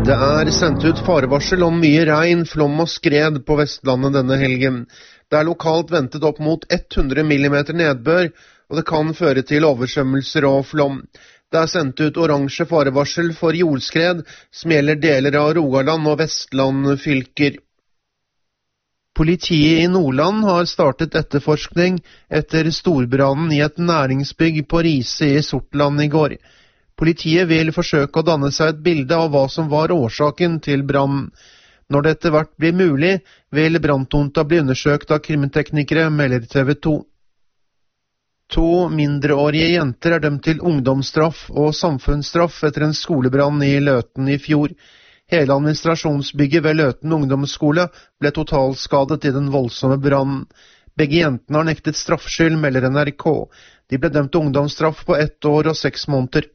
Det er sendt ut farevarsel om mye regn, flom og skred på Vestlandet denne helgen. Det er lokalt ventet opp mot 100 millimeter nedbør, og det kan føre til oversvømmelser og flom. Det er sendt ut oransje farevarsel for jordskred, som gjelder deler av Rogaland og Vestland fylker. Politiet i Nordland har startet etterforskning etter storbrannen i et næringsbygg på Rise i Sortland i går. Politiet vil forsøke å danne seg et bilde av hva som var årsaken til brannen. Når det etter hvert blir mulig, vil branntomta bli undersøkt av kriminteknikere, melder TV 2. 2 mindreårige jenter er dømt til ungdomsstraff og samfunnsstraff etter en skolebrann i Løten i fjor. Hele administrasjonsbygget ved Løten ungdomsskole ble totalskadet i den voldsomme brannen. Begge jentene har nektet straffskyld, melder NRK. De ble dømt til ungdomsstraff på 1 år og 6 måneder.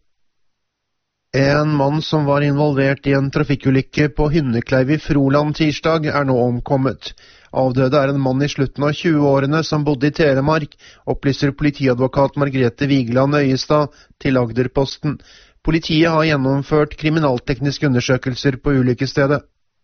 En mann som var involvert i en trafikkulykke på Hynnekleiv i Froland tirsdag er nå omkommet. Avdøde er en mann i slutten av 20-årene som bodde i Telemark, opplyser politiadvokat Margrethe Vigeland Øyestad til Agderposten. Politiet har gjennomført kriminaltekniske undersøkelser på ulykkesstedet.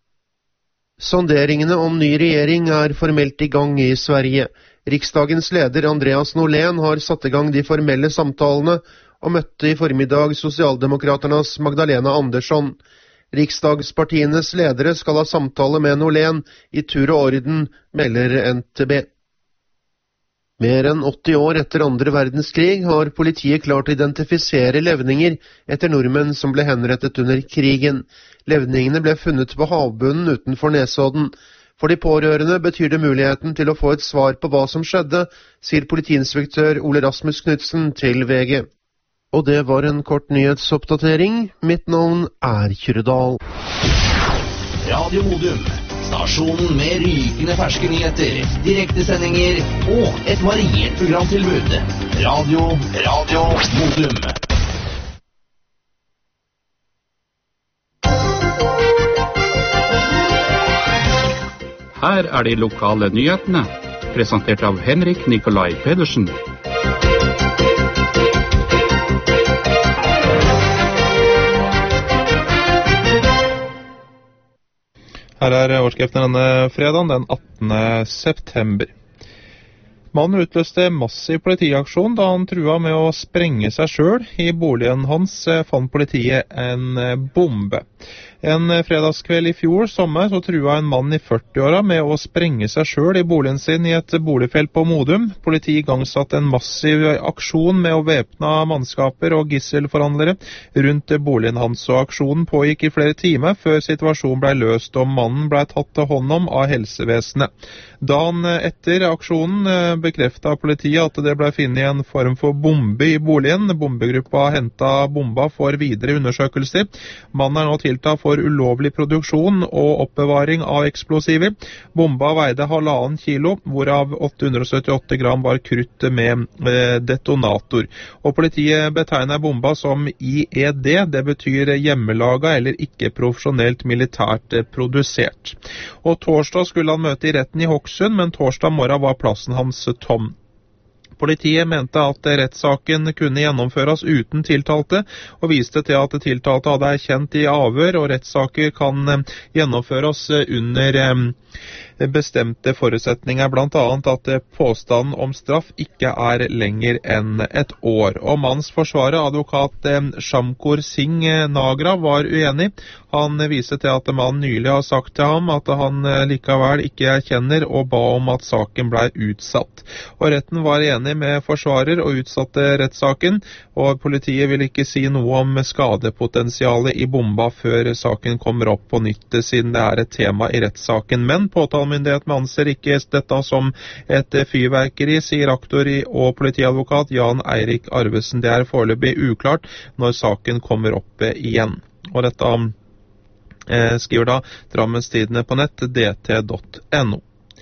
Sonderingene om ny regjering er formelt i gang i Sverige. Riksdagens leder Andreas Norlén har satt i gang de formelle samtalene og møtte i formiddag Sosialdemokraternas Magdalena Andersson. Riksdagspartienes ledere skal ha samtale med Norlén i tur og orden, melder NTB. Mer enn 80 år etter andre verdenskrig har politiet klart å identifisere levninger etter nordmenn som ble henrettet under krigen. Levningene ble funnet på havbunnen utenfor Nesodden. For de pårørende betyr det muligheten til å få et svar på hva som skjedde, sier politiinspektør Ole Rasmus Knudsen til VG. Og det var en kort nyhetsoppdatering. Mitt navn er Kyrredal. Radio Modum, stasjonen med rykende ferske nyheter, direktesendinger og et variert programtilbud. Radio Modum. Her er de lokale nyhetene, presentert av Henrik Nikolai Pedersen. Her er overskriften denne fredagen, den 18. september. Mannen utløste massiv politiaksjon da han trua med å sprenge seg selv. I boligen hans fant politiet en bombe. En fredagskveld i fjor sommer så trua en mann i 40-åra med å sprenge seg selv i boligen sin i et boligfelt på Modum. Politiet igangsatte en massiv aksjon med å væpne mannskaper og gisselforhandlere rundt boligen hans, og aksjonen pågikk i flere timer før situasjonen ble løst og mannen ble tatt til hånd om av helsevesenet. Dagen etter aksjonen bekreftet politiet at det ble funnet en form for bombe i boligen. Bombegruppa hentet bomba for videre undersøkelser. Mannen er nå tiltatt for ulovlig produksjon og oppbevaring av eksplosiver. Bomba veide 1,5 kilo, hvorav 878 gram var krutt med detonator. Og politiet betegner bomba som IED, det betyr hjemmelaga eller ikke profesjonelt militært produsert. Og torsdag skulle han møte i retten i Hokksund, men torsdag morgen var plassen hans tom. Politiet mente at rettssaken kunne gjennomføres uten tiltalte, og viste til at tiltalte hadde erkjent i avhør, og rettssaker kan gjennomføres under bestemte forutsetninger, blant annet at påstanden om straff ikke er lenger enn 1 år. Og manns forsvarer, advokat Shamkur Singh Nagra, var uenig. Han viste til at mannen nylig har sagt til ham at han likevel ikke erkjenner og ba om at saken ble utsatt. Og retten var enig med forsvarer og utsatte rettssaken, og politiet vil ikke si noe om skadepotensialet i bomba før saken kommer opp på nytt, siden det er et tema i rettssaken. Men påtalemyndigheten anser ikke dette som et fyrverkeri, sier aktor og politiadvokat Jan Eirik Arvesen. Det er foreløpig uklart når saken kommer opp igjen. Og dette skriver da Drammens Tidende på nett, dt.no.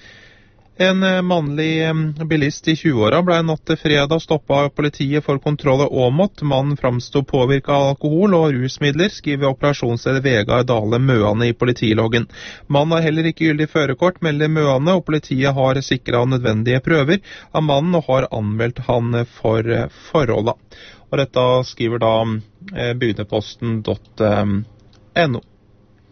En mannlig bilist i 20-åra ble natt til fredag stoppet av politiet for kontroll av Åmot. Mannen framstod påvirket av alkohol og rusmidler, skriver operasjonsleder Vegard Dale Møane i politiloggen. Mannen har heller ikke gyldig førerkort, melder Møane, og politiet har sikret nødvendige prøver av mannen og har anmeldt han for forholdet. Og dette skriver da bygdeposten.no.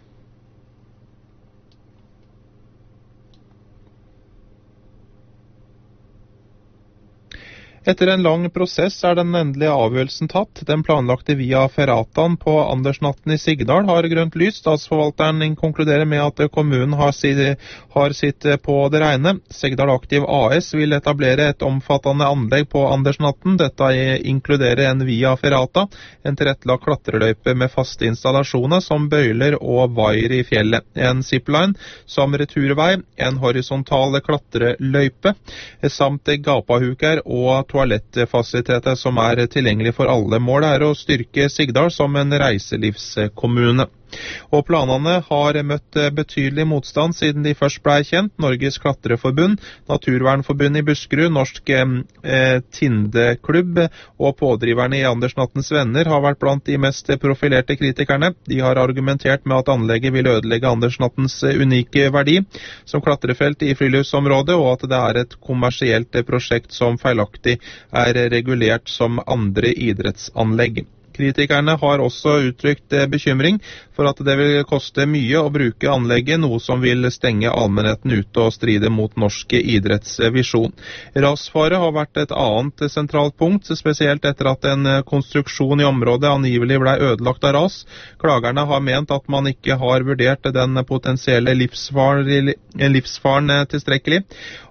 Etter en lang prosess den endelige avgjørelsen tatt. Den planlagte via Ferratan på Andersnatten i Sigdal har grønt lys. Statsforvalteren konkluderer med at kommunen har sitt på det rene. Sigdal Aktiv AS vil etablere et omfattende anlegg på Andersnatten. Dette inkluderer en via Ferrata, en tilrettelagt klatreløype med faste installasjoner som bøyler og vaier i fjellet. En zipline som returvei, en horisontal klatreløype, samt gapahuker og toalettfasiliteter som tilgjengelig for alle. Målet å styrke Sigdal som en reiselivskommune. Og planene har møtt betydelig motstand siden de først ble kjent. Norges Klatreforbund, Naturvernforbundet i Buskerud, Norsk Tindeklubb og pådriverne i Andersnattens venner har vært blant de mest profilerte kritikerne. De har argumentert med at anlegget vil ødelegge Andersnattens unike verdi som klatrefelt i friluftsområdet, og at det et kommersielt prosjekt som feilaktig regulert som andre idrettsanlegg. Kritikerne har også uttrykt bekymring for at det vil koste mye å bruke anlegget, noe som vil stenge allmennheten ute og stride mot norsk idrettsvisjon. Rasfare har vært et annet sentralt punkt, spesielt etter at en konstruksjon i området angivelig ble ødelagt av ras. Klagerne har ment at man ikke har vurdert den potensielle livsfaren tilstrekkelig,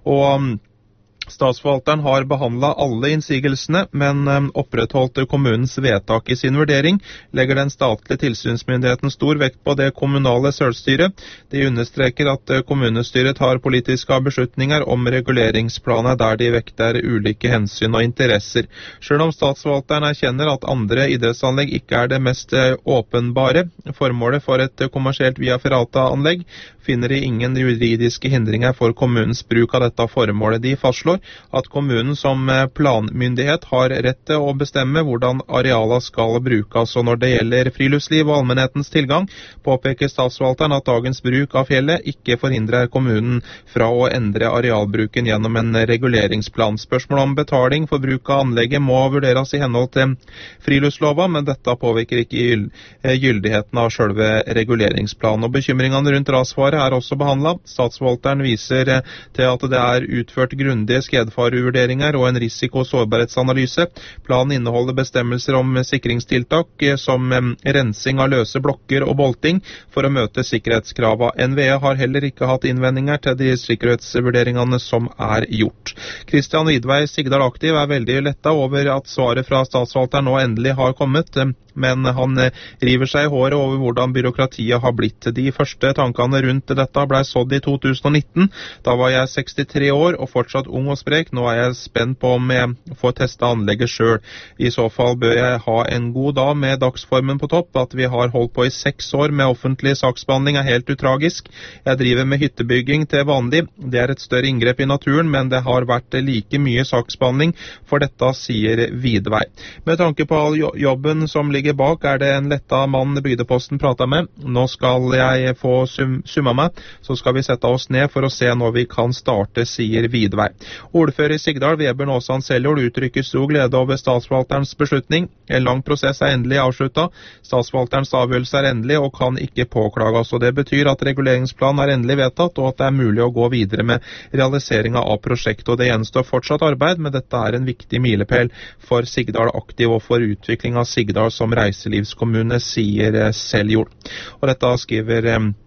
og Statsforvalteren har behandlet alle innsigelsene, men opprettholdt kommunens vedtak i sin vurdering. Legger den statlige tilsynsmyndigheten stor vekt på det kommunale selvstyret. De understreker at kommunestyret tar politiske beslutninger om reguleringsplaner der de vekter ulike hensyn og interesser. Selv om Statsforvalteren erkjenner at andre idrettsanlegg ikke det mest åpenbare formålet for et kommersielt via Ferrata-anlegg, finner de ingen juridiske hindringer for kommunens bruk av dette formålet. De fastslår at kommunen som planmyndighet har rett til å bestemme hvordan arealer skal brukes, og når det gjelder friluftsliv og allmennhetens tilgang, påpeker statsforvalteren at dagens bruk av fjellet ikke forhindrer kommunen fra å endre arealbruken gjennom en reguleringsplan. Spørsmål om betaling for bruk av anlegget må vurderes i henhold til friluftslova, men dette påvirker ikke gyldigheten av selve reguleringsplanen. Og bekymringene rundt rasfare også behandlet. Statsforvalteren viser til at det utført grundige skredfarevurderinger og en risiko- og sårbarhetsanalyse. Planen inneholder bestemmelser om sikringstiltak som rensing av løse blokker og bolting for å møte sikkerhetskravene. NVE har heller ikke hatt innvendinger til de sikkerhetsvurderingene som gjort. Kristian Widvei, Sigdal Aktiv, veldig lettet over at svaret fra statsforvalteren nå endelig har kommet, men han river seg i håret over hvordan byråkratiet har blitt. De første tankene rundt dette ble sådd i 2019. Da var jeg 63 år og fortsatt ung og sprek. Nå jeg spent på om jeg får testet anlegget selv. I så fall bør jeg ha en god dag med dagsformen på topp. At vi har holdt på i 6 år med offentlig saksbehandling helt utragisk. Jeg driver med hyttebygging til vanlig. Det et større inngrep i naturen, men det har vært like mye saksbehandling for dette, sier Widvei. Med tanke på all jobben som ligger bak, det en letta mann Bygdeposten prater med. Nå skal jeg få summa meg, så skal vi sette oss ned for å se når vi kan starte, sier Widvei. Ordfører i Sigdal, Vebjørn Åsan Seljord, uttrykker stor glede over statsforvalterens beslutning. En lang prosess endelig avsluttet. Statsforvalterens avgjørelse endelig og kan ikke påklages, og det betyr at reguleringsplanen endelig vedtatt, og at det mulig å gå videre med realiseringen av prosjektet. Og det gjenstår fortsatt arbeid, men dette en viktig milepæl for Sigdal Aktiv og for utvikling av Sigdal som reiselivskommune, sier Seljord. Og dette skriver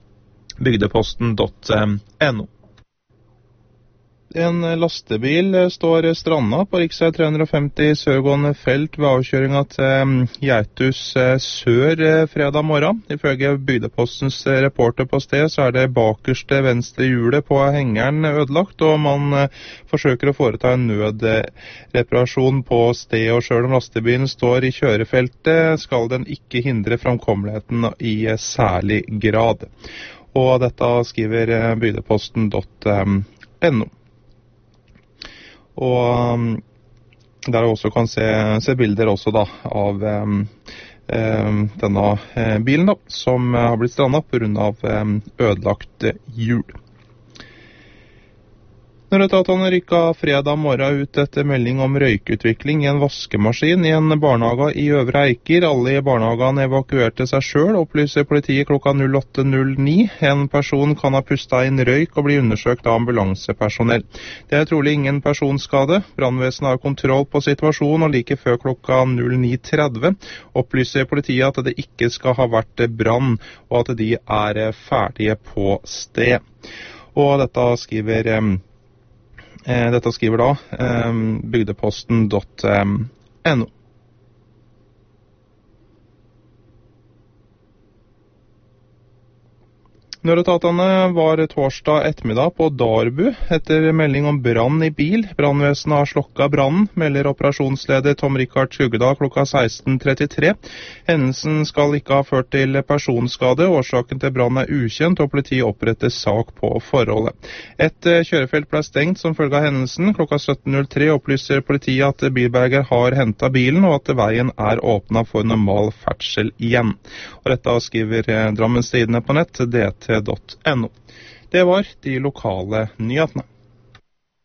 bygdeposten.no. En lastebil står stranda på riksvei 350 sørgående felt ved avkjøringen til Gjerthus sør fredag morgen. Ifølge Bygdepostens reporter på sted så det bakerste venstre hjulet på hengeren ødelagt, og man forsøker å foreta en nødreparasjon på sted, og selv om lastebilen står i kjørefeltet, skal den ikke hindre framkommeligheten i særlig grad. Og dette skriver bygdeposten.no. Og der også kan se bilder også da av denne bilen da, som har blitt strandet på grunn av ødelagt hjul. Nødetatene rykket fredag morgen ut etter melding om røykutvikling i en vaskemaskin i en barnehage i Øvre Eiker. Alle i barnehagen evakuerte seg selv, opplyser politiet klokka 08.09. En person kan ha pustet inn røyk og bli undersøkt av ambulansepersonell. Det er trolig ingen personskade. Brannvesenet har kontroll på situasjonen, og like før klokka 09.30 opplyser politiet at det ikke skal ha vært brann, og at de er ferdige på sted. Og dette skriver da bygdeposten.no. Nødetatene var torsdag ettermiddag på Darbu etter melding om brann i bil. Brannvesenet har slukket brannen, melder operasjonsleder Tom Rikard Skugedal klokka 16.33. Hendelsen skal ikke ha ført til personskade. Årsaken til brannen er ukjent, og politiet oppretter sak på forholdet. Et kjørefelt ble stengt som følge av hendelsen. Klokka 17.03 opplyser politiet at bilberger har hentet bilen, og at veien er åpnet for normal ferdsel igjen. Og dette skriver Drammens Tidende på nett, dt.no. Det var de lokale nyhetene.